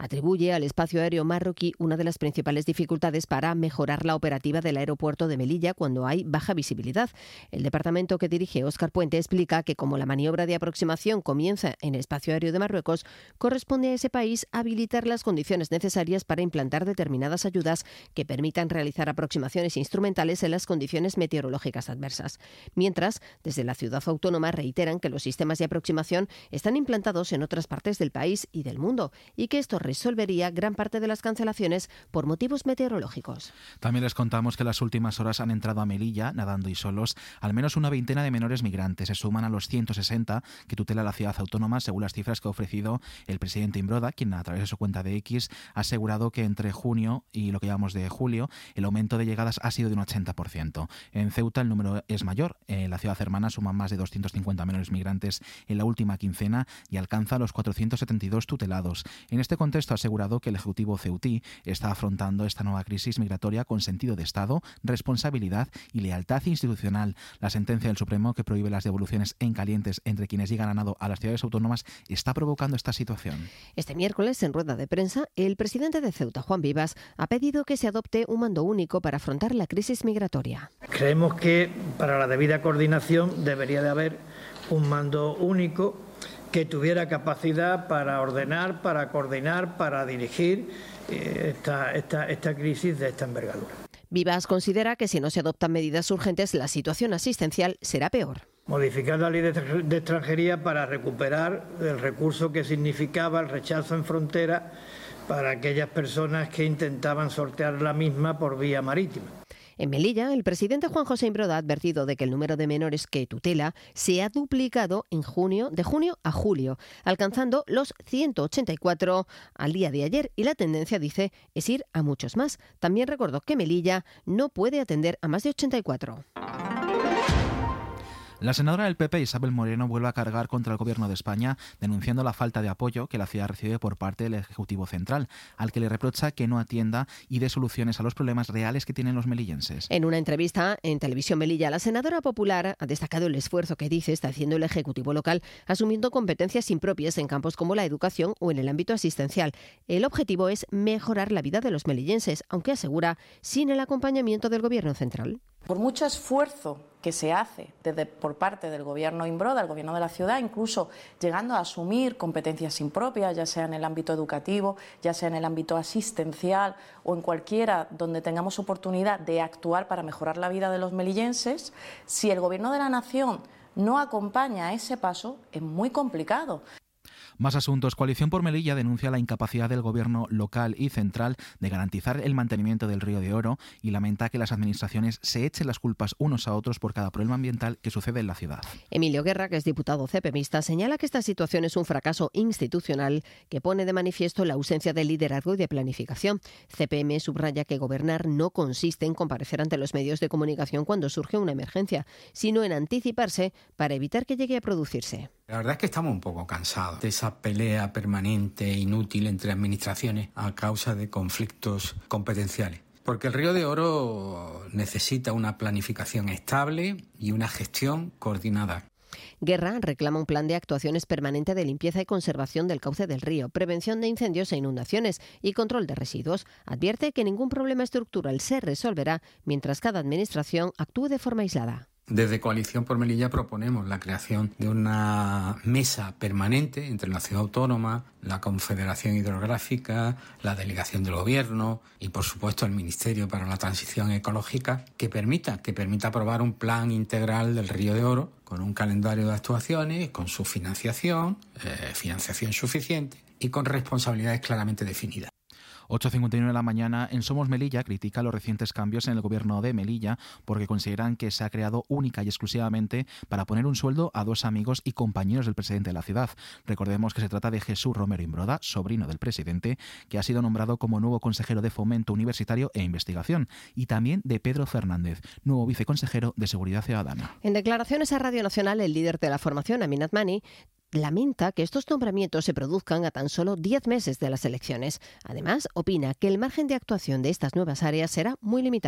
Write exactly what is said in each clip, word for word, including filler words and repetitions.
atribuye al espacio aéreo marroquí una de las principales dificultades para mejorar la operativa del aeropuerto de Melilla cuando hay baja visibilidad. El departamento que dirige Óscar Puente explica que como la maniobra de aproximación comienza en el espacio aéreo de Marruecos, corresponde a ese país habilitar las condiciones necesarias para implantar determinadas ayudas que permitan realizar aproximaciones instrumentales en las condiciones meteorológicas adversas. Mientras, desde la ciudad autónoma reiteran que los sistemas de aproximación están implantados en otras partes del país y del mundo y que esto resolvería gran parte de las cancelaciones por motivos meteorológicos. También les contamos que en las últimas horas han entrado a Melilla, nadando y solos, al menos una veintena de menores migrantes. Se suman a los ciento sesenta que tutela la ciudad autónoma, según las cifras que ha ofrecido el presidente Imbroda, quien a través de su cuenta de X ha asegurado que entre junio y lo que llamamos de julio, el aumento de llegadas ha sido de un ochenta por ciento. En Ceuta el número es mayor. En la ciudad hermana suman más de doscientos cincuenta menores migrantes en la última quincena y alcanza los cuatrocientos setenta y dos tutelados. En este contexto ha asegurado que el Ejecutivo ceutí está afrontando esta nueva crisis migratoria con sentido de Estado, responsabilidad y lealtad institucional. La sentencia del Supremo que prohíbe las devoluciones en calientes entre quienes llegan a nado a las ciudades autónomas está provocando esta situación. Este miércoles, en rueda de prensa, el presidente de Ceuta, Juan Vivas, ha pedido que se adopte un mando único para afrontar la crisis migratoria. Creemos que para la debida coordinación debería de haber un mando único que tuviera capacidad para ordenar, para coordinar, para dirigir esta, esta, esta crisis de esta envergadura. Vivas considera que si no se adoptan medidas urgentes, la situación asistencial será peor. Modificar la ley de extranjería para recuperar el recurso que significaba el rechazo en frontera para aquellas personas que intentaban sortear la misma por vía marítima. En Melilla, el presidente Juan José Imbroda ha advertido de que el número de menores que tutela se ha duplicado en junio, de junio a julio, alcanzando los ciento ochenta y cuatro al día de ayer, y la tendencia, dice, es ir a muchos más. También recordó que Melilla no puede atender a más de ochenta y cuatro. La senadora del P P, Isabel Moreno, vuelve a cargar contra el Gobierno de España, denunciando la falta de apoyo que la ciudad recibe por parte del Ejecutivo Central, al que le reprocha que no atienda y dé soluciones a los problemas reales que tienen los melillenses. En una entrevista en Televisión Melilla, la senadora popular ha destacado el esfuerzo que dice está haciendo el Ejecutivo local, asumiendo competencias impropias en campos como la educación o en el ámbito asistencial. El objetivo es mejorar la vida de los melillenses, aunque asegura sin el acompañamiento del Gobierno Central. Por mucho esfuerzo que se hace desde, por parte del Gobierno Imbroda, el Gobierno de la ciudad, incluso llegando a asumir competencias impropias, ya sea en el ámbito educativo, ya sea en el ámbito asistencial o en cualquiera donde tengamos oportunidad de actuar para mejorar la vida de los melillenses, si el Gobierno de la Nación no acompaña a ese paso, es muy complicado. Más asuntos. Coalición por Melilla denuncia la incapacidad del Gobierno local y central de garantizar el mantenimiento del Río de Oro y lamenta que las administraciones se echen las culpas unos a otros por cada problema ambiental que sucede en la ciudad. Emilio Guerra, que es diputado cepemista, señala que esta situación es un fracaso institucional que pone de manifiesto la ausencia de liderazgo y de planificación. C P M subraya que gobernar no consiste en comparecer ante los medios de comunicación cuando surge una emergencia, sino en anticiparse para evitar que llegue a producirse. La verdad es que estamos un poco cansados de esa pelea permanente e inútil entre administraciones a causa de conflictos competenciales. Porque el Río de Oro necesita una planificación estable y una gestión coordinada. Guerra reclama un plan de actuaciones permanente de limpieza y conservación del cauce del río, prevención de incendios e inundaciones y control de residuos. Advierte que ningún problema estructural se resolverá mientras cada administración actúe de forma aislada. Desde Coalición por Melilla proponemos la creación de una mesa permanente entre la Ciudad Autónoma, la Confederación Hidrográfica, la Delegación del Gobierno y, por supuesto, el Ministerio para la Transición Ecológica, que permita, que permita aprobar un plan integral del Río de Oro con un calendario de actuaciones, con su financiación, eh, financiación suficiente y con responsabilidades claramente definidas. ocho cincuenta y nueve de la mañana. En Somos Melilla critica los recientes cambios en el Gobierno de Melilla porque consideran que se ha creado única y exclusivamente para poner un sueldo a dos amigos y compañeros del presidente de la ciudad. Recordemos que se trata de Jesús Romero Imbroda, sobrino del presidente, que ha sido nombrado como nuevo consejero de Fomento Universitario e Investigación, y también de Pedro Fernández, nuevo viceconsejero de Seguridad Ciudadana. En declaraciones a Radio Nacional, el líder de la formación, Aminat Mani, lamenta que estos nombramientos se produzcan a tan solo diez meses de las elecciones. Además, opina que el margen de actuación de estas nuevas áreas será muy limitado.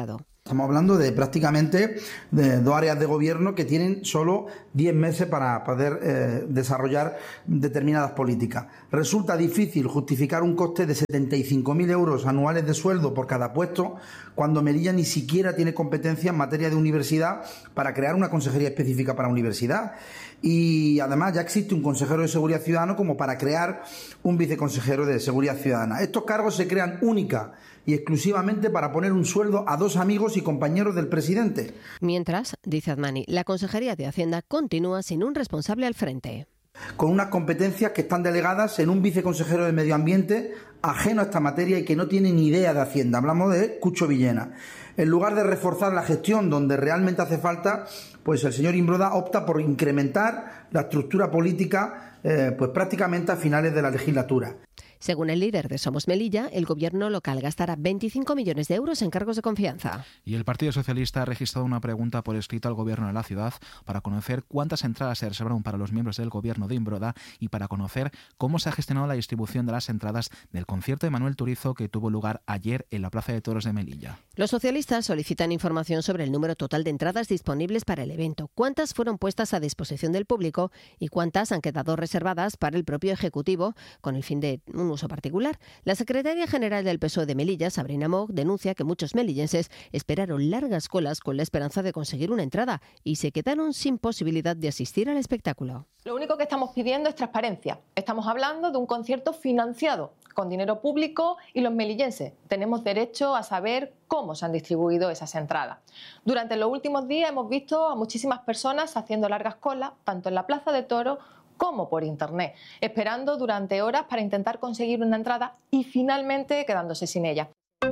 Estamos hablando de prácticamente de dos áreas de gobierno que tienen solo diez meses para poder eh, desarrollar determinadas políticas. Resulta difícil justificar un coste de setenta y cinco mil euros anuales de sueldo por cada puesto cuando Melilla ni siquiera tiene competencia en materia de universidad para crear una consejería específica para universidad. Y además ya existe un consejero de Seguridad Ciudadana como para crear un viceconsejero de Seguridad Ciudadana. Estos cargos se crean única y exclusivamente para poner un sueldo a dos amigos y compañeros del presidente. Mientras, dice Admani, la Consejería de Hacienda continúa sin un responsable al frente. Con unas competencias que están delegadas en un viceconsejero de Medio Ambiente ajeno a esta materia y que no tiene ni idea de Hacienda. Hablamos de Cucho Villena. En lugar de reforzar la gestión donde realmente hace falta, pues el señor Imbroda opta por incrementar la estructura política eh, pues prácticamente a finales de la legislatura. Según el líder de Somos Melilla, el gobierno local gastará veinticinco millones de euros en cargos de confianza. Y el Partido Socialista ha registrado una pregunta por escrito al gobierno de la ciudad para conocer cuántas entradas se reservaron para los miembros del gobierno de Imbroda y para conocer cómo se ha gestionado la distribución de las entradas del concierto de Manuel Turizo que tuvo lugar ayer en la Plaza de Toros de Melilla. Los socialistas solicitan información sobre el número total de entradas disponibles para el evento, cuántas fueron puestas a disposición del público y cuántas han quedado reservadas para el propio Ejecutivo con el fin de un uso particular. La secretaria general del P S O E de Melilla, Sabrina Moog, denuncia que muchos melillenses esperaron largas colas con la esperanza de conseguir una entrada y se quedaron sin posibilidad de asistir al espectáculo. Lo único que estamos pidiendo es transparencia. Estamos hablando de un concierto financiado con dinero público y los melillenses tenemos derecho a saber cómo se han distribuido esas entradas. Durante los últimos días hemos visto a muchísimas personas haciendo largas colas, tanto en la Plaza de Toros como por internet, esperando durante horas para intentar conseguir una entrada y finalmente quedándose sin ella.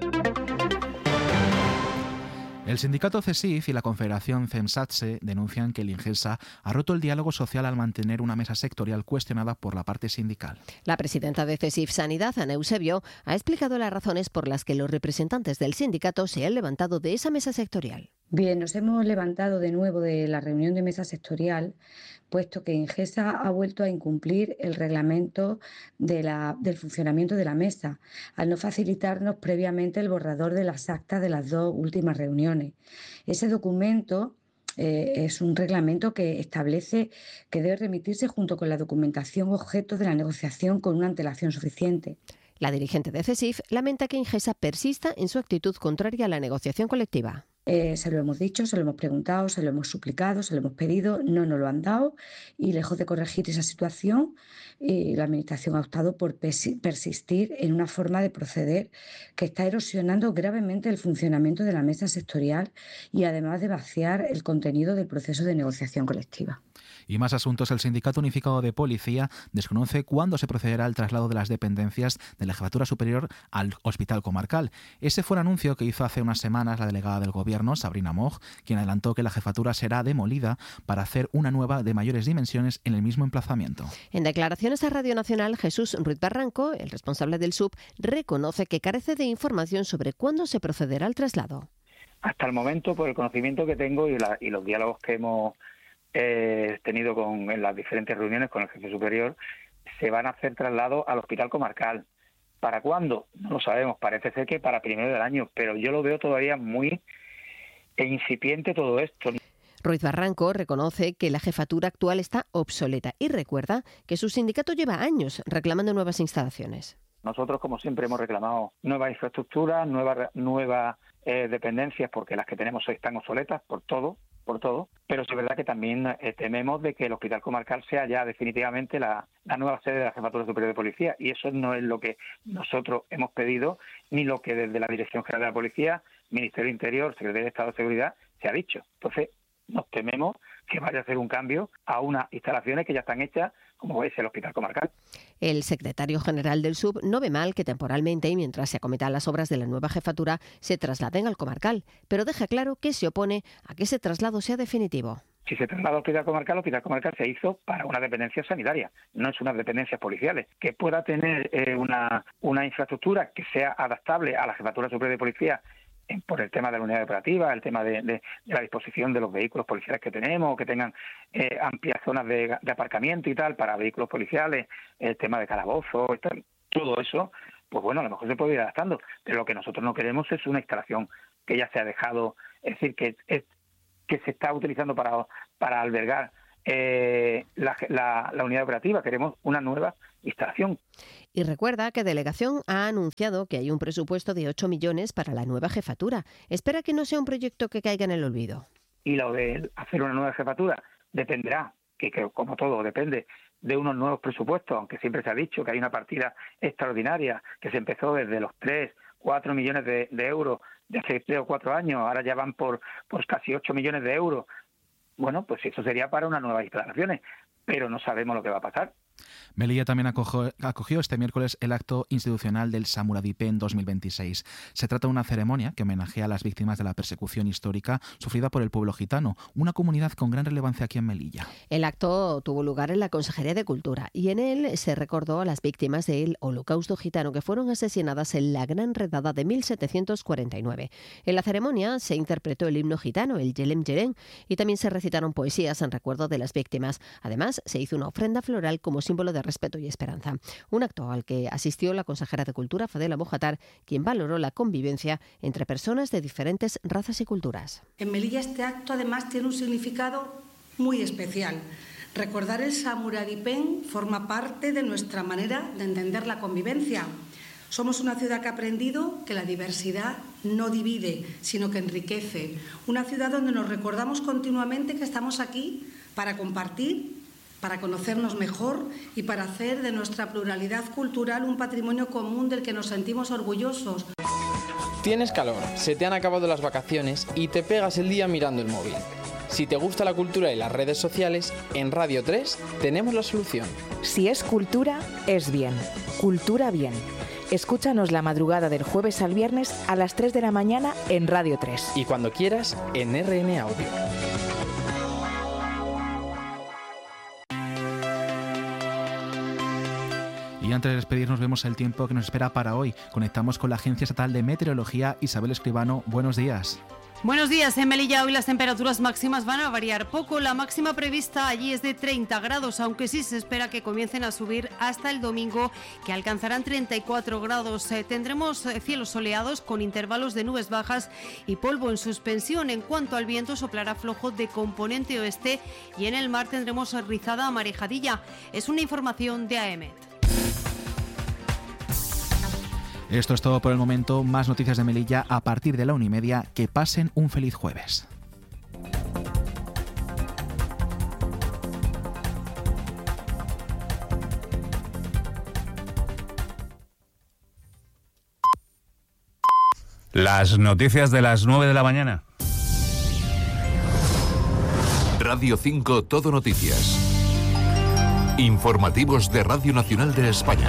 El sindicato CESIF y la confederación CEMSATSE denuncian que el Ingesa ha roto el diálogo social al mantener una mesa sectorial cuestionada por la parte sindical. La presidenta de CESIF Sanidad, Ana Eusebio, ha explicado las razones por las que los representantes del sindicato se han levantado de esa mesa sectorial. Bien, nos hemos levantado de nuevo de la reunión de mesa sectorial, puesto que Ingesa ha vuelto a incumplir el reglamento de la, del funcionamiento de la mesa, al no facilitarnos previamente el borrador de las actas de las dos últimas reuniones. Ese documento eh, es un reglamento que establece que debe remitirse junto con la documentación objeto de la negociación con una antelación suficiente. La dirigente de CESIF lamenta que Ingesa persista en su actitud contraria a la negociación colectiva. Eh, se lo hemos dicho, se lo hemos preguntado, se lo hemos suplicado, se lo hemos pedido, no nos lo han dado y lejos de corregir esa situación, eh, la Administración ha optado por persistir en una forma de proceder que está erosionando gravemente el funcionamiento de la mesa sectorial y además de vaciar el contenido del proceso de negociación colectiva. Y más asuntos. El Sindicato Unificado de Policía desconoce cuándo se procederá al traslado de las dependencias de la Jefatura Superior al Hospital Comarcal. Ese fue el anuncio que hizo hace unas semanas la delegada del Gobierno, Sabrina Moog, quien adelantó que la jefatura será demolida para hacer una nueva de mayores dimensiones en el mismo emplazamiento. En declaraciones a Radio Nacional, Jesús Ruiz Barranco, el responsable del S U P, reconoce que carece de información sobre cuándo se procederá al traslado. Hasta el momento, por el conocimiento que tengo y, la, y los diálogos que hemos eh, tenido con, en las diferentes reuniones con el jefe superior, se van a hacer traslados al Hospital Comarcal. ¿Para cuándo? No lo sabemos. Parece ser que para primero del año, pero yo lo veo todavía muy incipiente todo esto. Ruiz Barranco reconoce que la jefatura actual está obsoleta y recuerda que su sindicato lleva años reclamando nuevas instalaciones. Nosotros, como siempre, hemos reclamado nuevas infraestructuras, nuevas nuevas eh, dependencias, porque las que tenemos están obsoletas por todo, por todo. Pero sí es verdad que también eh, tememos de que el Hospital Comarcal sea ya definitivamente la, la nueva sede de la Jefatura Superior de Policía, y eso no es lo que nosotros hemos pedido, ni lo que desde la Dirección General de la Policía, Ministerio del Interior, Secretaría de Estado de Seguridad, se ha dicho. Entonces, nos tememos que vaya a hacer un cambio a unas instalaciones que ya están hechas, como es el Hospital Comarcal. El secretario general del S U B no ve mal que temporalmente y mientras se acometan las obras de la nueva jefatura se trasladen al Comarcal, pero deja claro que se opone a que ese traslado sea definitivo. Si se traslada al Hospital Comarcal, el Hospital Comarcal se hizo para una dependencia sanitaria, no es unas dependencias policiales. Que pueda tener eh, una, una infraestructura que sea adaptable a la Jefatura Superior de Policía por el tema de la unidad operativa, el tema de, de, de la disposición de los vehículos policiales que tenemos, que tengan eh, amplias zonas de, de aparcamiento y tal para vehículos policiales, el tema de calabozos, todo eso, pues bueno, a lo mejor se puede ir adaptando, pero lo que nosotros no queremos es una instalación que ya se ha dejado, es decir, que es, que se está utilizando para, para albergar eh, la, la, la unidad operativa. Queremos una nueva instalación. Y recuerda que Delegación ha anunciado que hay un presupuesto de ocho millones para la nueva jefatura. Espera que no sea un proyecto que caiga en el olvido. Y lo de hacer una nueva jefatura dependerá, que, que como todo depende de unos nuevos presupuestos, aunque siempre se ha dicho que hay una partida extraordinaria que se empezó desde los tres, cuatro millones de, de euros de hace tres o cuatro años, ahora ya van por, por casi ocho millones de euros. Bueno, pues eso sería para unas nuevas instalaciones, pero no sabemos lo que va a pasar. Melilla también acogió, acogió este miércoles el acto institucional del Samuradipen dos mil veintiséis. Se trata de una ceremonia que homenajea a las víctimas de la persecución histórica sufrida por el pueblo gitano, una comunidad con gran relevancia aquí en Melilla. El acto tuvo lugar en la Consejería de Cultura y en él se recordó a las víctimas del Holocausto gitano que fueron asesinadas en la Gran Redada de mil setecientos cuarenta y nueve. En la ceremonia se interpretó el himno gitano, el Yelem Yelem, y también se recitaron poesías en recuerdo de las víctimas. Además, se hizo una ofrenda floral como símbolo de respeto y esperanza. Un acto al que asistió la consejera de Cultura, Fadela Mojatar, quien valoró la convivencia entre personas de diferentes razas y culturas. En Melilla este acto además tiene un significado muy especial. Recordar el Samuradipen forma parte de nuestra manera de entender la convivencia. Somos una ciudad que ha aprendido que la diversidad no divide, sino que enriquece. Una ciudad donde nos recordamos continuamente que estamos aquí para compartir, para conocernos mejor y para hacer de nuestra pluralidad cultural un patrimonio común del que nos sentimos orgullosos. Tienes calor, se te han acabado las vacaciones y te pegas el día mirando el móvil. Si te gusta la cultura y las redes sociales, en Radio tres tenemos la solución. Si es cultura, es bien. Cultura bien. Escúchanos la madrugada del jueves al viernes a las tres de la mañana en Radio tres. Y cuando quieras, en R N Audio. Y antes de despedirnos vemos el tiempo que nos espera para hoy. Conectamos con la Agencia Estatal de Meteorología. Isabel Escribano, buenos días. Buenos días. En Melilla hoy las temperaturas máximas van a variar poco. La máxima prevista allí es de treinta grados, aunque sí se espera que comiencen a subir hasta el domingo, que alcanzarán treinta y cuatro grados. Eh, tendremos eh, cielos soleados con intervalos de nubes bajas y polvo en suspensión. En cuanto al viento, soplará flojo de componente oeste y en el mar tendremos rizada marejadilla. Es una información de A E M E T. Esto es todo por el momento. Más noticias de Melilla a partir de la una y media. Que pasen un feliz jueves. Las noticias de las nueve de la mañana. Radio cinco Todo Noticias. Informativos de Radio Nacional de España.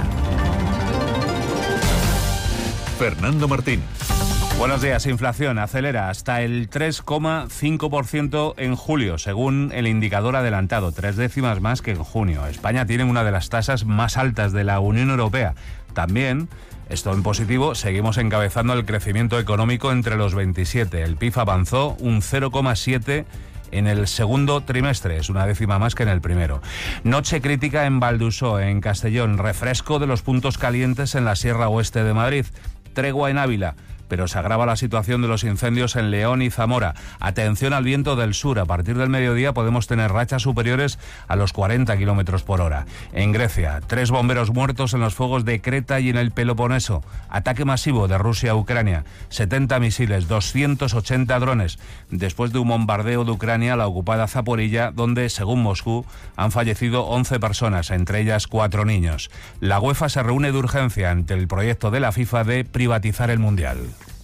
Fernando Martín. Buenos días. Inflación acelera hasta el tres coma cinco por ciento en julio, según el indicador adelantado, tres décimas más que en junio. España tiene una de las tasas más altas de la Unión Europea. También, esto en positivo, seguimos encabezando el crecimiento económico entre los veintisiete. El P I B avanzó un cero coma siete por ciento en el segundo trimestre, es una décima más que en el primero. Noche crítica en Valdusó, en Castellón, refresco de los puntos calientes en la Sierra Oeste de Madrid, tregua en Ávila, pero se agrava la situación de los incendios en León y Zamora. Atención al viento del sur. A partir del mediodía podemos tener rachas superiores a los cuarenta kilómetros por hora. En Grecia, tres bomberos muertos en los fuegos de Creta y en el Peloponeso. Ataque masivo de Rusia a Ucrania. setenta misiles, doscientos ochenta drones. Después de un bombardeo de Ucrania a la ocupada Zaporilla, donde, según Moscú, han fallecido once personas, entre ellas cuatro niños. La UEFA se reúne de urgencia ante el proyecto de la FIFA de privatizar el Mundial.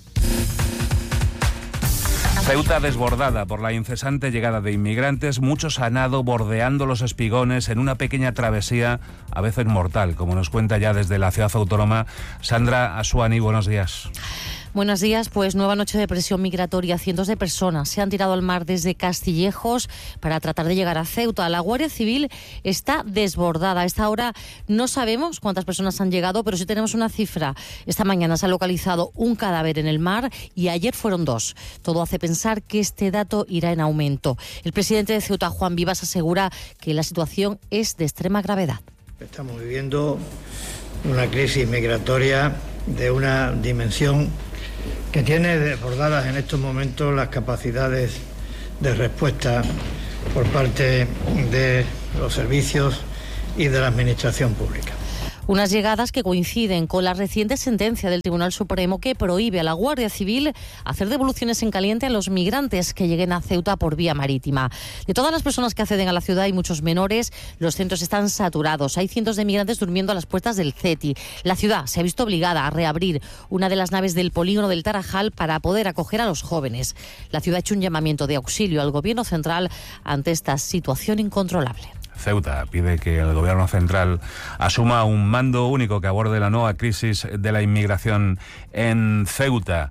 Ceuta desbordada por la incesante llegada de inmigrantes, muchos han nado bordeando los espigones en una pequeña travesía, a veces mortal, como nos cuenta ya desde la ciudad autónoma Sandra Asuani. Buenos días. Buenos días, pues nueva noche de presión migratoria. Cientos de personas se han tirado al mar desde Castillejos para tratar de llegar a Ceuta. La Guardia Civil está desbordada. A esta hora no sabemos cuántas personas han llegado, pero sí tenemos una cifra. Esta mañana se ha localizado un cadáver en el mar y ayer fueron dos. Todo hace pensar que este dato irá en aumento. El presidente de Ceuta, Juan Vivas, asegura que la situación es de extrema gravedad. Estamos viviendo una crisis migratoria de una dimensión que tiene desbordadas en estos momentos las capacidades de respuesta por parte de los servicios y de la Administración pública. Unas llegadas que coinciden con la reciente sentencia del Tribunal Supremo que prohíbe a la Guardia Civil hacer devoluciones en caliente a los migrantes que lleguen a Ceuta por vía marítima. De todas las personas que acceden a la ciudad hay muchos menores, los centros están saturados, hay cientos de migrantes durmiendo a las puertas del CETI. La ciudad se ha visto obligada a reabrir una de las naves del polígono del Tarajal para poder acoger a los jóvenes. La ciudad ha hecho un llamamiento de auxilio al Gobierno central ante esta situación incontrolable. Ceuta pide que el Gobierno central asuma un mando único que aborde la nueva crisis de la inmigración en Ceuta.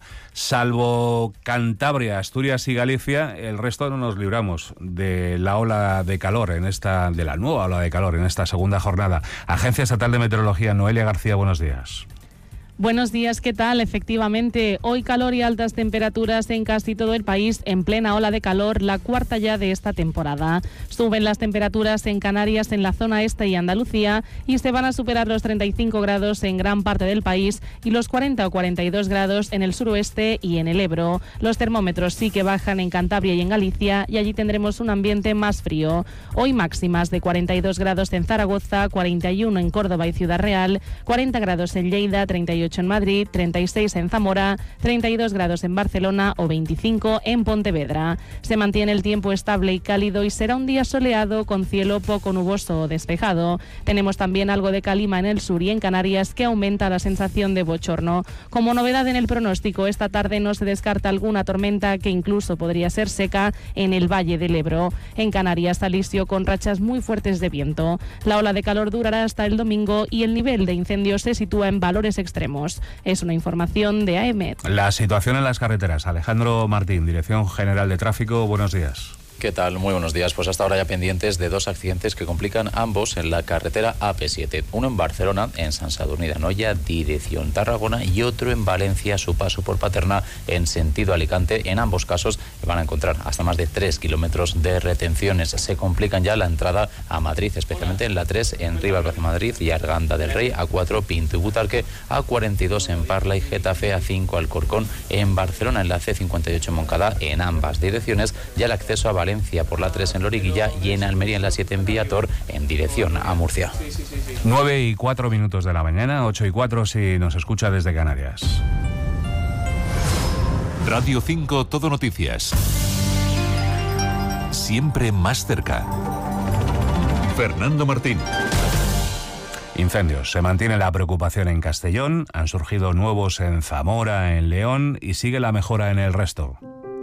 Salvo Cantabria, Asturias y Galicia, el resto no nos libramos de la ola de calor en esta, de la nueva ola de calor en esta segunda jornada. Agencia Estatal de Meteorología, Noelia García, buenos días. Buenos días, ¿qué tal? Efectivamente, hoy calor y altas temperaturas en casi todo el país en plena ola de calor, la cuarta ya de esta temporada. Suben las temperaturas en Canarias, en la zona este y Andalucía, y se van a superar los treinta y cinco grados en gran parte del país y los cuarenta o cuarenta y dos grados en el suroeste y en el Ebro. Los termómetros sí que bajan en Cantabria y en Galicia, y allí tendremos un ambiente más frío. Hoy máximas de cuarenta y dos grados en Zaragoza, cuarenta y uno en Córdoba y Ciudad Real, cuarenta grados en Lleida, treinta y ocho en Madrid, treinta y seis en Zamora, treinta y dos grados en Barcelona o veinticinco en Pontevedra. Se mantiene el tiempo estable y cálido y será un día soleado con cielo poco nuboso o despejado. Tenemos también algo de calima en el sur y en Canarias que aumenta la sensación de bochorno. Como novedad en el pronóstico, esta tarde no se descarta alguna tormenta que incluso podría ser seca en el Valle del Ebro. En Canarias, alisio con rachas muy fuertes de viento. La ola de calor durará hasta el domingo y el nivel de incendios se sitúa en valores extremos. Es una información de A E M E T. La situación en las carreteras. Alejandro Martín, Dirección General de Tráfico, buenos días. ¿Qué tal? Muy buenos días. Pues hasta ahora ya pendientes de dos accidentes que complican ambos en la carretera A P siete. Uno en Barcelona, en Sant Sadurní d'Anoia, dirección Tarragona, y otro en Valencia, su paso por Paterna, en sentido Alicante. En ambos casos van a encontrar hasta más de tres kilómetros de retenciones. Se complican ya la entrada a Madrid, especialmente en la tres, en Rivas de Madrid y Arganda del Rey, A cuatro, Pinto y Butarque, A cuarenta y dos en Parla y Getafe, A cinco, Alcorcón, en Barcelona, en la C cincuenta y ocho en Moncada, en ambas direcciones, ya el acceso a Valencia por la tres en Loriguilla y en Almería en la siete en Viator en dirección a Murcia. nueve y cuatro minutos de la mañana, ocho y cuatro si nos escucha desde Canarias. Radio cinco Todo Noticias. Siempre más cerca. Fernando Martín. Incendios. Se mantiene la preocupación en Castellón, han surgido nuevos en Zamora, en León y sigue la mejora en el resto.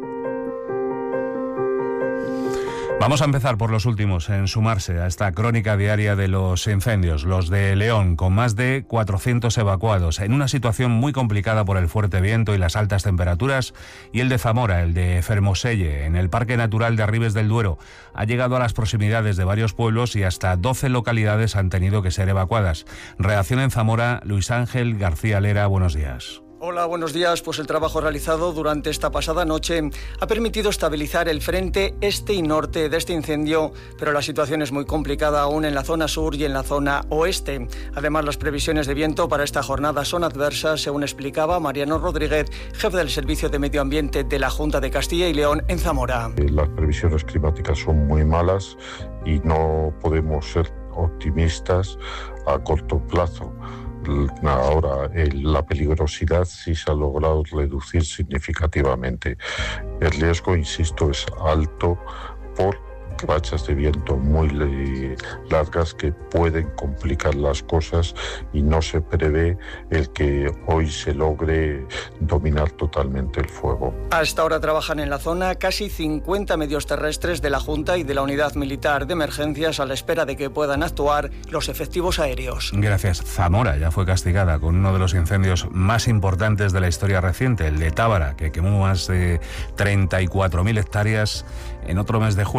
Vamos a empezar por los últimos en sumarse a esta crónica diaria de los incendios, los de León, con más de cuatrocientos evacuados, en una situación muy complicada por el fuerte viento y las altas temperaturas, y el de Zamora, el de Fermoselle, en el Parque Natural de Arribes del Duero, ha llegado a las proximidades de varios pueblos y hasta doce localidades han tenido que ser evacuadas. Redacción en Zamora, Luis Ángel García Lera, buenos días. Hola, buenos días. Pues el trabajo realizado durante esta pasada noche ha permitido estabilizar el frente este y norte de este incendio, pero la situación es muy complicada aún en la zona sur y en la zona oeste. Además, las previsiones de viento para esta jornada son adversas, según explicaba Mariano Rodríguez, jefe del Servicio de Medio Ambiente de la Junta de Castilla y León en Zamora. Las previsiones climáticas son muy malas y no podemos ser optimistas a corto plazo. Ahora, la peligrosidad sí se ha logrado reducir significativamente. El riesgo, insisto, es alto por rachas de viento muy largas que pueden complicar las cosas y no se prevé el que hoy se logre dominar totalmente el fuego. Hasta ahora trabajan en la zona casi cincuenta medios terrestres de la Junta y de la Unidad Militar de Emergencias a la espera de que puedan actuar los efectivos aéreos. Gracias. Zamora ya fue castigada con uno de los incendios más importantes de la historia reciente, el de Tábara, que quemó más de treinta y cuatro mil hectáreas en otro mes de julio, hace cuatro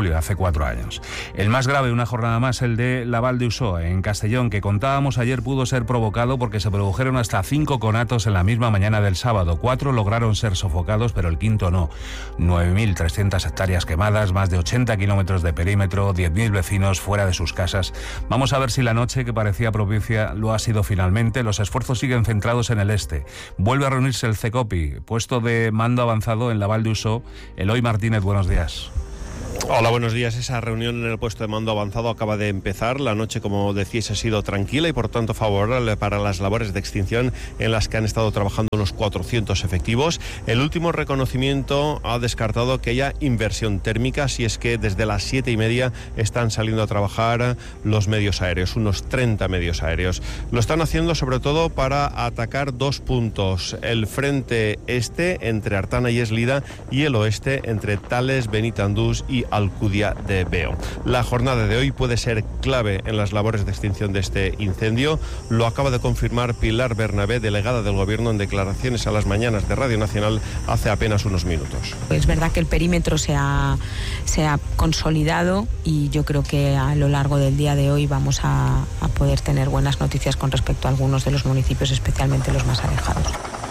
cuatro años. El más grave, una jornada más, el de la Val d'Usó, en Castellón, que contábamos ayer pudo ser provocado porque se produjeron hasta cinco conatos en la misma mañana del sábado. Cuatro lograron ser sofocados, pero el quinto no. nueve mil trescientas hectáreas quemadas, más de ochenta kilómetros de perímetro, diez mil vecinos fuera de sus casas. Vamos a ver si la noche, que parecía propicia, lo ha sido finalmente. Los esfuerzos siguen centrados en el este. Vuelve a reunirse el CECOPI, puesto de mando avanzado en la Val d'Usó. Eloy Martínez, buenos días. Hola, buenos días. Esa reunión en el puesto de mando avanzado acaba de empezar. La noche, como decíais, ha sido tranquila y por tanto favorable para las labores de extinción en las que han estado trabajando unos cuatrocientos efectivos. El último reconocimiento ha descartado que haya inversión térmica, si es que desde las siete y media están saliendo a trabajar los medios aéreos, unos treinta medios aéreos. Lo están haciendo sobre todo para atacar dos puntos: el frente este entre Artana y Eslida y el oeste entre Tales, Benitandús y Alcudia de Veo. La jornada de hoy puede ser clave en las labores de extinción de este incendio. Lo acaba de confirmar Pilar Bernabé, delegada del Gobierno, en declaraciones a las mañanas de Radio Nacional hace apenas unos minutos. Es verdad que el perímetro se ha, se ha consolidado y yo creo que a lo largo del día de hoy vamos a, a poder tener buenas noticias con respecto a algunos de los municipios, especialmente los más alejados.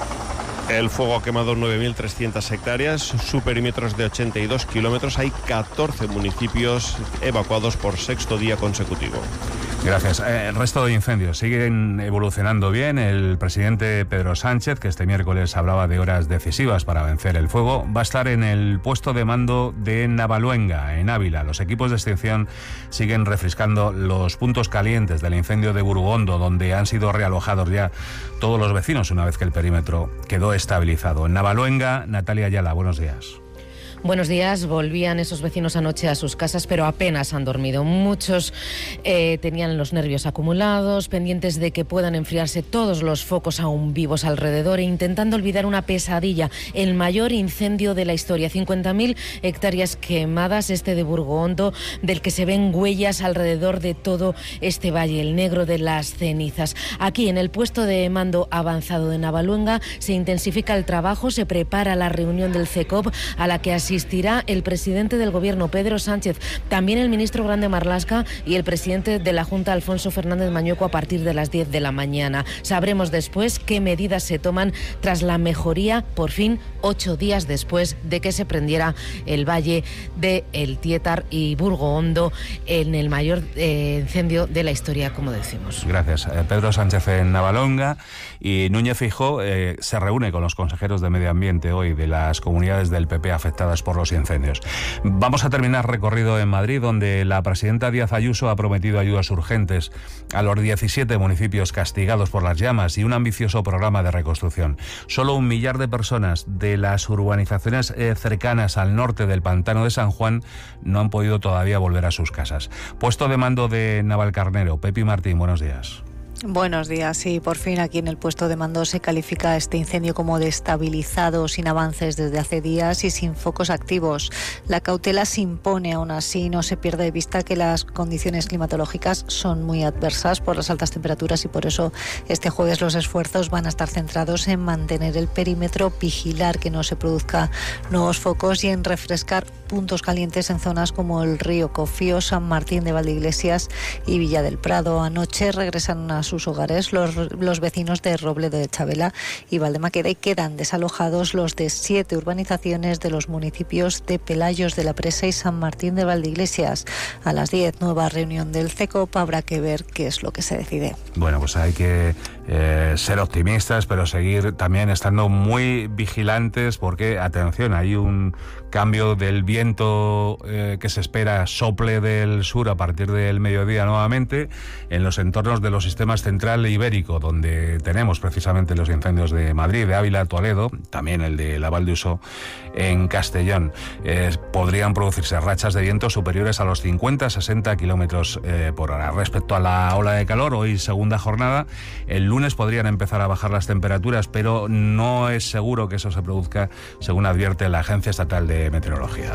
El fuego ha quemado nueve mil trescientas hectáreas, su perímetro es de ochenta y dos kilómetros, hay catorce municipios evacuados por sexto día consecutivo. Gracias. El resto de incendios siguen evolucionando bien. El presidente Pedro Sánchez, que este miércoles hablaba de horas decisivas para vencer el fuego, va a estar en el puesto de mando de Navaluenga, en Ávila. Los equipos de extinción siguen refrescando los puntos calientes del incendio de Burgondo, donde han sido realojados ya todos los vecinos una vez que el perímetro quedó estabilizado. En Navaluenga, Natalia Ayala, buenos días. Buenos días. Volvían esos vecinos anoche a sus casas, pero apenas han dormido. Muchos eh, tenían los nervios acumulados, pendientes de que puedan enfriarse todos los focos aún vivos alrededor e intentando olvidar una pesadilla, el mayor incendio de la historia. cincuenta mil hectáreas quemadas, este de Burgondo, del que se ven huellas alrededor de todo este valle, el negro de las cenizas. Aquí, en el puesto de mando avanzado de Navaluenga, se intensifica el trabajo, se prepara la reunión del CECOP, a la que asistirá el presidente del Gobierno, Pedro Sánchez, también el ministro Grande Marlaska y el presidente de la Junta, Alfonso Fernández Mañueco, a partir de las diez de la mañana. Sabremos después qué medidas se toman tras la mejoría, por fin, ocho días después de que se prendiera el valle de El Tietar y Burgondo en el mayor eh, incendio de la historia, como decimos. Gracias. Eh, Pedro Sánchez en Navaluenga, y Núñez Feijóo eh, se reúne con los consejeros de Medio Ambiente hoy de las comunidades del P P afectadas por los incendios. Vamos a terminar recorrido en Madrid, donde la presidenta Díaz Ayuso ha prometido ayudas urgentes a los diecisiete municipios castigados por las llamas y un ambicioso programa de reconstrucción. Solo un millar de personas de las urbanizaciones eh, cercanas al norte del pantano de San Juan no han podido todavía volver a sus casas. Puesto de mando de Navalcarnero, Pepi Martín, buenos días. Buenos días. Sí, por fin aquí en el puesto de mando se califica este incendio como destabilizado, sin avances desde hace días y sin focos activos. La cautela se impone, aún así no se pierde de vista que las condiciones climatológicas son muy adversas por las altas temperaturas y por eso este jueves los esfuerzos van a estar centrados en mantener el perímetro, vigilar que no se produzcan nuevos focos y en refrescar puntos calientes en zonas como el río Cofío, San Martín de Valdeiglesias y Villa del Prado. Anoche regresan a sus hogares los, los vecinos de Robledo de Chabela y Valdemaqueda y quedan desalojados los de siete urbanizaciones de los municipios de Pelayos de la Presa y San Martín de Valdeiglesias. A las diez, nueva reunión del CECOP, habrá que ver qué es lo que se decide. Bueno, pues hay que eh, ser optimistas, pero seguir también estando muy vigilantes porque, atención, hay un cambio del viento eh, que se espera sople del sur a partir del mediodía nuevamente en los entornos de los sistemas central e ibérico, donde tenemos precisamente los incendios de Madrid, de Ávila, Toledo, también el de la Val d'Usó en Castellón. Eh, podrían producirse rachas de viento superiores a los cincuenta a sesenta kilómetros eh, por hora. Respecto a la ola de calor, hoy segunda jornada, el lunes podrían empezar a bajar las temperaturas, pero no es seguro que eso se produzca, según advierte la Agencia Estatal de Meteorología.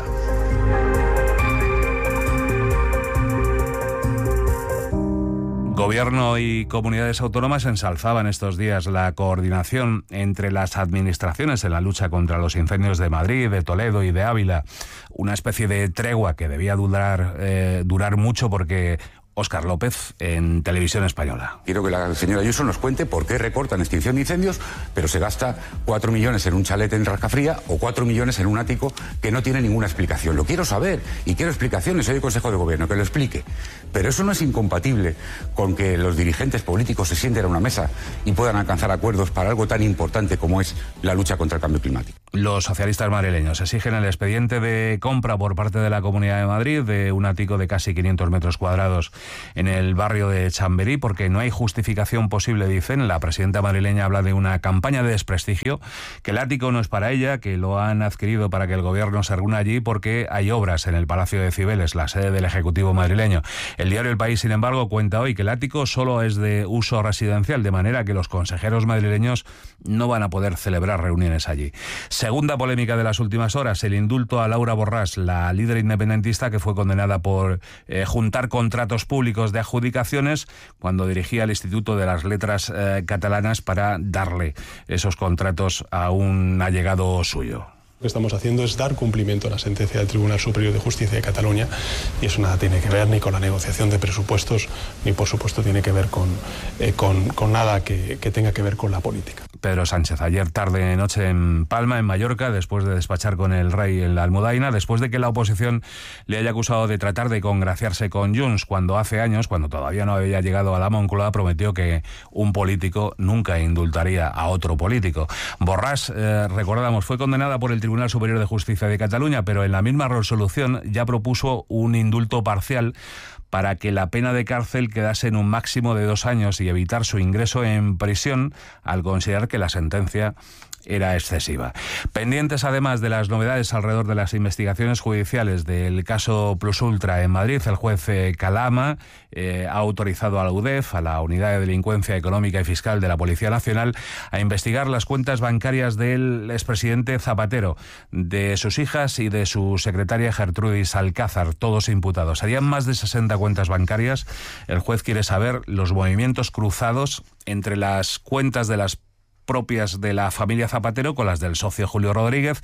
Gobierno y comunidades autónomas ensalzaban estos días la coordinación entre las administraciones en la lucha contra los incendios de Madrid, de Toledo y de Ávila. Una especie de tregua que debía durar, eh, durar mucho porque... Óscar López, en Televisión Española. Quiero que la señora Ayuso nos cuente por qué recortan extinción de incendios, pero se gasta cuatro millones en un chalet en Rascafría o cuatro millones en un ático que no tiene ninguna explicación. Lo quiero saber y quiero explicaciones. Soy el Consejo de Gobierno, que lo explique. Pero eso no es incompatible con que los dirigentes políticos se sienten a una mesa y puedan alcanzar acuerdos para algo tan importante como es la lucha contra el cambio climático. Los socialistas madrileños exigen el expediente de compra por parte de la Comunidad de Madrid de un ático de casi quinientos metros cuadrados en el barrio de Chamberí, porque no hay justificación posible, dicen. La presidenta madrileña habla de una campaña de desprestigio, que el ático no es para ella, que lo han adquirido para que el gobierno se reúna allí porque hay obras en el Palacio de Cibeles, la sede del Ejecutivo madrileño. El diario El País, sin embargo, cuenta hoy que el ático solo es de uso residencial, de manera que los consejeros madrileños no van a poder celebrar reuniones allí. Segunda polémica de las últimas horas, el indulto a Laura Borràs, la líder independentista que fue condenada por eh, juntar contratos públicos de adjudicaciones cuando dirigía el Instituto de las Letras eh, Catalanas para darle esos contratos a un allegado suyo. Lo que estamos haciendo es dar cumplimiento a la sentencia del Tribunal Superior de Justicia de Cataluña, y eso nada tiene que ver ni con la negociación de presupuestos, ni por supuesto tiene que ver con, eh, con, con nada que, que tenga que ver con la política. Pedro Sánchez, ayer tarde noche en Palma, en Mallorca, después de despachar con el rey en la Almudaina, después de que la oposición le haya acusado de tratar de congraciarse con Junts, cuando hace años, cuando todavía no había llegado a la Moncloa, prometió que un político nunca indultaría a otro político. Borràs, eh, recordamos, fue condenada por el Tribunal Superior de Justicia de Cataluña, pero en la misma resolución ya propuso un indulto parcial para que la pena de cárcel quedase en un máximo de dos años y evitar su ingreso en prisión al considerar que la sentencia era excesiva. Pendientes además de las novedades alrededor de las investigaciones judiciales del caso Plus Ultra en Madrid, el juez eh, Calama eh, ha autorizado a la U D E F, a la Unidad de Delincuencia Económica y Fiscal de la Policía Nacional, a investigar las cuentas bancarias del expresidente Zapatero, de sus hijas y de su secretaria Gertrudis Alcázar, todos imputados. Serían más de sesenta cuentas bancarias. El juez quiere saber los movimientos cruzados entre las cuentas de las propias de la familia Zapatero con las del socio Julio Rodríguez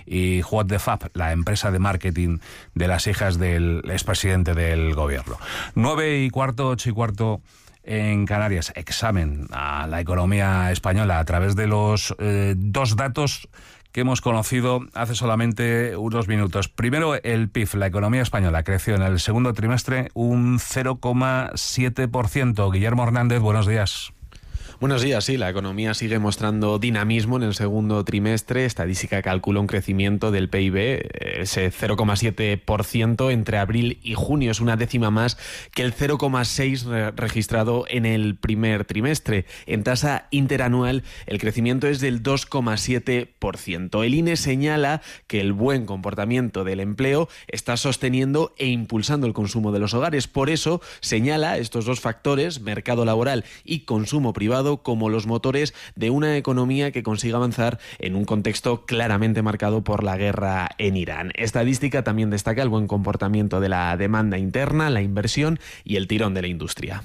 y What the Fab, la empresa de marketing de las hijas del expresidente del gobierno. Nueve y cuarto, ocho y cuarto en Canarias. Examen a la economía española a través de los eh, dos datos que hemos conocido hace solamente unos minutos. Primero, el P I B, la economía española, creció en el segundo trimestre un cero coma siete por ciento. Guillermo Hernández, buenos días. Buenos días, sí, la economía sigue mostrando dinamismo en el segundo trimestre. Estadística calcula un crecimiento del P I B, ese cero coma siete por ciento entre abril y junio. Es una décima más que el cero coma seis por ciento registrado en el primer trimestre. En tasa interanual, el crecimiento es del dos coma siete por ciento. El I N E señala que el buen comportamiento del empleo está sosteniendo e impulsando el consumo de los hogares. Por eso señala estos dos factores, mercado laboral y consumo privado, como los motores de una economía que consiga avanzar en un contexto claramente marcado por la guerra en Irán. Estadística también destaca el buen comportamiento de la demanda interna, la inversión y el tirón de la industria.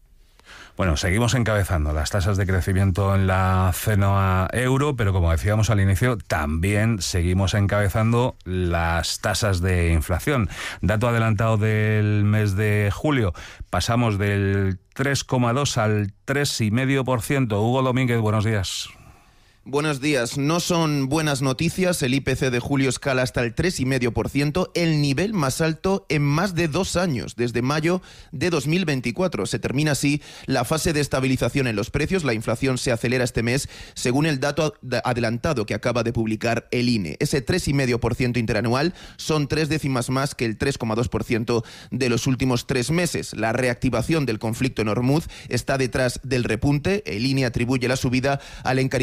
Bueno, seguimos encabezando las tasas de crecimiento en la zona euro, pero como decíamos al inicio, también seguimos encabezando las tasas de inflación. Dato adelantado del mes de julio, pasamos del tres coma dos al tres coma cinco por ciento. Hugo Domínguez, buenos días. Buenos días. No son buenas noticias. El I P C de julio escala hasta el tres coma cinco por ciento, el nivel más alto en más de dos años, desde mayo de dos mil veinticuatro. Se termina así la fase de estabilización en los precios. La inflación se acelera este mes, según el dato adelantado que acaba de publicar el I N E. Ese tres coma cinco por ciento interanual son tres décimas más que el tres coma dos por ciento de los últimos tres meses. La reactivación del conflicto en Hormuz está detrás del repunte. El I N E atribuye la subida al encarecimiento de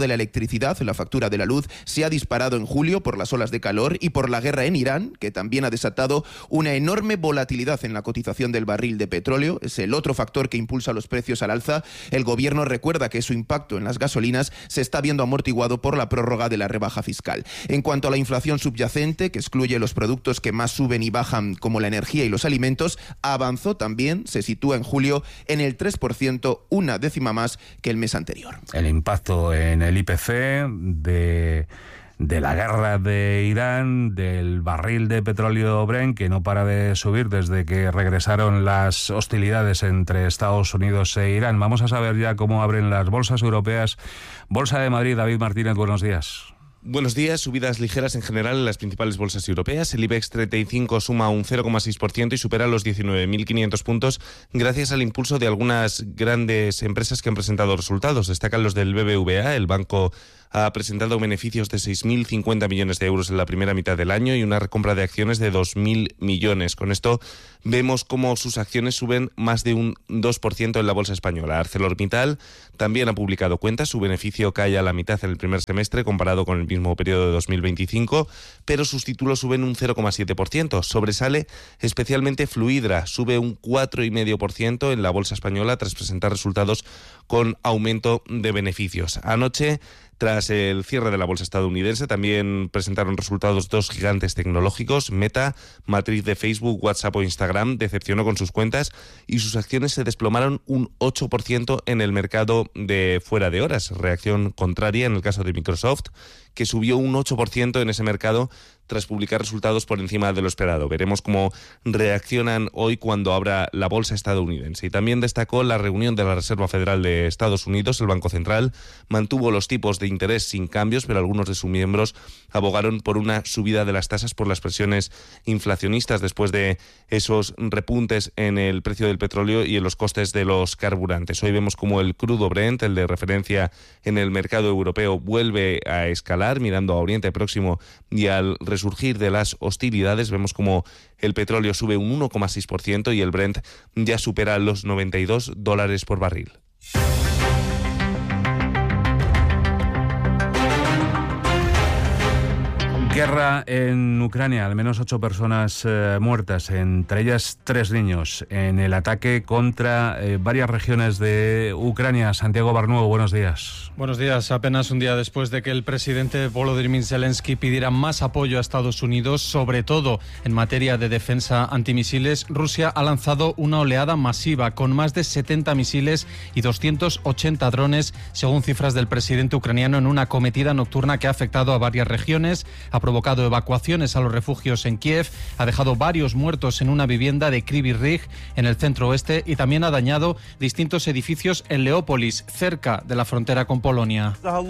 de la electricidad, la factura de la luz, se ha disparado en julio por las olas de calor y por la guerra en Irán, que también ha desatado una enorme volatilidad en la cotización del barril de petróleo. Es el otro factor que impulsa los precios al alza. El gobierno recuerda que su impacto en las gasolinas se está viendo amortiguado por la prórroga de la rebaja fiscal. En cuanto a la inflación subyacente, que excluye los productos que más suben y bajan, como la energía y los alimentos, avanzó también, se sitúa en julio en el tres por ciento, una décima más que el mes anterior. El impacto en el I P C de... de la guerra de Irán, del barril de petróleo Brent, que no para de subir desde que regresaron las hostilidades entre Estados Unidos e Irán. Vamos a saber ya cómo abren las bolsas europeas. Bolsa de Madrid, David Martínez, buenos días. Buenos días, subidas ligeras en general en las principales bolsas europeas. El IBEX treinta y cinco suma un cero coma seis por ciento y supera los diecinueve mil quinientos puntos gracias al impulso de algunas grandes empresas que han presentado resultados. Destacan los del B B V A, el banco ha presentado beneficios de seis mil cincuenta millones de euros en la primera mitad del año y una recompra de acciones de dos mil millones. Con esto vemos cómo sus acciones suben más de un dos por ciento en la bolsa española. ArcelorMittal también ha publicado cuentas, su beneficio cae a la mitad en el primer semestre comparado con el mismo periodo de dos mil veinticinco, pero sus títulos suben un cero coma siete por ciento. Sobresale especialmente Fluidra, sube un cuatro coma cinco por ciento en la bolsa española tras presentar resultados con aumento de beneficios. Anoche, tras el cierre de la bolsa estadounidense, también presentaron resultados dos gigantes tecnológicos. Meta, matriz de Facebook, WhatsApp o Instagram, decepcionó con sus cuentas y sus acciones se desplomaron un ocho por ciento en el mercado de fuera de horas. Reacción contraria en el caso de Microsoft, que subió un ocho por ciento en ese mercado tras publicar resultados por encima de lo esperado. Veremos cómo reaccionan hoy cuando abra la bolsa estadounidense. Y también destacó la reunión de la Reserva Federal de Estados Unidos. El Banco Central mantuvo los tipos de interés sin cambios, pero algunos de sus miembros abogaron por una subida de las tasas por las presiones inflacionistas después de esos repuntes en el precio del petróleo y en los costes de los carburantes. Hoy vemos cómo el crudo Brent, el de referencia en el mercado europeo, vuelve a escalar mirando a Oriente Próximo y al resurgir de las hostilidades. Vemos como el petróleo sube un uno coma seis por ciento y el Brent ya supera los noventa y dos dólares por barril. Guerra en Ucrania, al menos ocho personas eh, muertas, entre ellas tres niños, en el ataque contra eh, varias regiones de Ucrania. Santiago Barnuevo, buenos días. Buenos días. Apenas un día después de que el presidente Volodymyr Zelensky pidiera más apoyo a Estados Unidos, sobre todo en materia de defensa antimisiles, Rusia ha lanzado una oleada masiva con más de setenta misiles y doscientos ochenta drones, según cifras del presidente ucraniano, en una acometida nocturna que ha afectado a varias regiones, ha provocado evacuaciones a los refugios en Kiev, ha dejado varios muertos en una vivienda de Kryvyi Rih, en el centro oeste, y también ha dañado distintos edificios en Leópolis, cerca de la frontera con Polonia.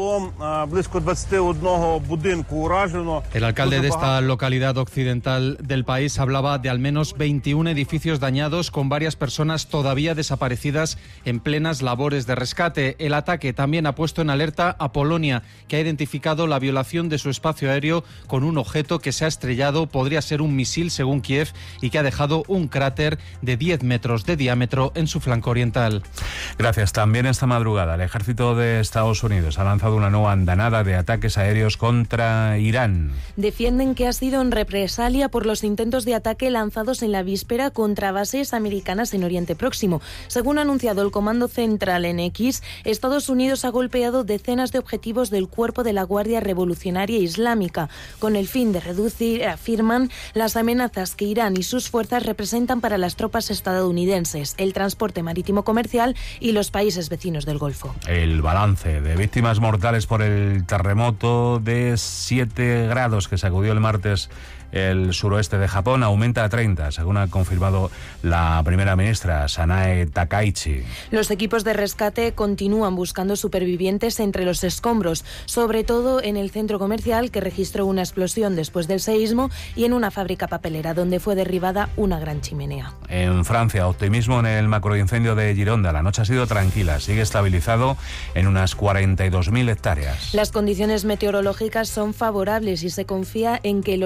El alcalde de esta localidad occidental del país hablaba de al menos veintiún edificios dañados, con varias personas todavía desaparecidas en plenas labores de rescate. El ataque también ha puesto en alerta a Polonia, que ha identificado la violación de su espacio aéreo con un objeto que se ha estrellado, podría ser un misil según Kiev, y que ha dejado un cráter de diez metros de diámetro en su flanco oriental. Gracias. También esta madrugada el ejército de Estados Unidos ha lanzado una nueva andanada de ataques aéreos contra Irán. Defienden que ha sido en represalia por los intentos de ataque lanzados en la víspera contra bases americanas en Oriente Próximo. Según ha anunciado el Comando Central en X, Estados Unidos ha golpeado decenas de objetivos del Cuerpo de la Guardia Revolucionaria Islámica, con el fin de reducir, afirman, las amenazas que Irán y sus fuerzas representan para las tropas estadounidenses, el transporte marítimo comercial y los países vecinos del Golfo. El balance de víctimas mortales por el terremoto de siete grados que sacudió el martes el suroeste de Japón aumenta a treinta, según ha confirmado la primera ministra, Sanae Takaichi. Los equipos de rescate continúan buscando supervivientes entre los escombros, sobre todo en el centro comercial que registró una explosión después del seísmo y en una fábrica papelera donde fue derribada una gran chimenea. En Francia, optimismo en el macroincendio de Gironda. La noche ha sido tranquila, sigue estabilizado en unas cuarenta y dos mil hectáreas. Las condiciones meteorológicas son favorables y se confía en que los doscientos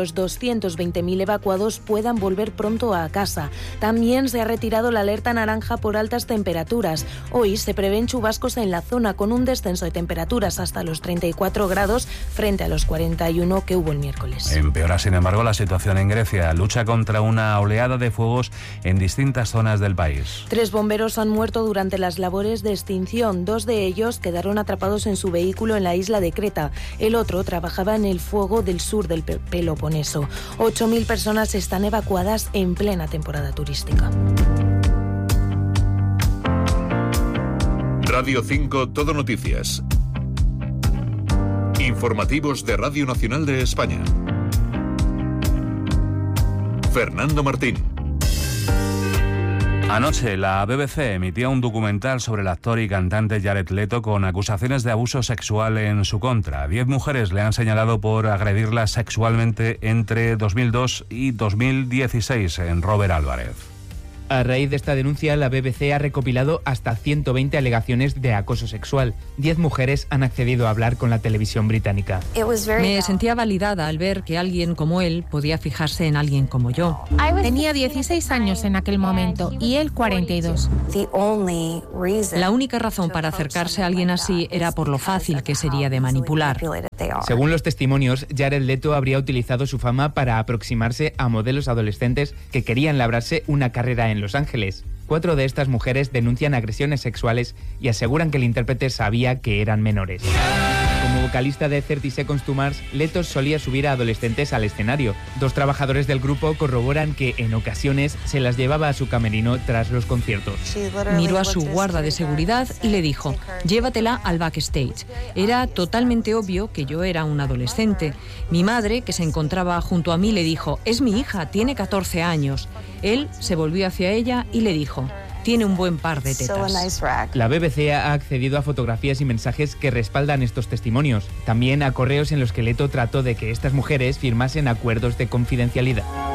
doscientos veinte mil evacuados puedan volver pronto a casa. También se ha retirado la alerta naranja por altas temperaturas. Hoy se prevén chubascos en la zona con un descenso de temperaturas hasta los treinta y cuatro grados frente a los cuarenta y uno que hubo el miércoles. Empeora, sin embargo, la situación en Grecia. Lucha contra una oleada de fuegos en distintas zonas del país. Tres bomberos han muerto durante las labores de extinción. Dos de ellos quedaron atrapados en su vehículo en la isla de Creta. El otro trabajaba en el fuego del sur del Peloponeso. ocho mil personas están evacuadas en plena temporada turística. Radio cinco Todo Noticias. Informativos de Radio Nacional de España. Fernando Martín. Anoche la B B C emitía un documental sobre el actor y cantante Jared Leto con acusaciones de abuso sexual en su contra. Diez mujeres le han señalado por agredirla sexualmente entre dos mil dos y dos mil dieciséis en Robert Álvarez. A raíz de esta denuncia, la B B C ha recopilado hasta ciento veinte alegaciones de acoso sexual. Diez mujeres han accedido a hablar con la televisión británica. Me sentía validada al ver que alguien como él podía fijarse en alguien como yo. Tenía dieciséis años en aquel momento y él cuarenta y dos. La única razón para acercarse a alguien así era por lo fácil que sería de manipular. Según los testimonios, Jared Leto habría utilizado su fama para aproximarse a modelos adolescentes que querían labrarse una carrera en Los Ángeles. Cuatro de estas mujeres denuncian agresiones sexuales y aseguran que el intérprete sabía que eran menores. Como vocalista de thirty Seconds to Mars, Leto solía subir a adolescentes al escenario. Dos trabajadores del grupo corroboran que en ocasiones se las llevaba a su camerino tras los conciertos. Miró a su guarda de seguridad y le dijo: llévatela al backstage. Era totalmente obvio que yo era un adolescente. Mi madre, que se encontraba junto a mí, le dijo: es mi hija, tiene catorce años. Él se volvió hacia ella y le dijo: tiene un buen par de tetas. La B B C ha accedido a fotografías y mensajes que respaldan estos testimonios. También a correos en los que Leto trató de que estas mujeres firmasen acuerdos de confidencialidad.